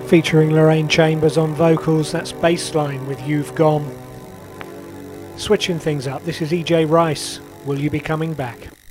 Featuring Lorraine Chambers on vocals, that's Bassline with You've Gone. Switching things up, this is EJ Rice, Will You Be Coming Back?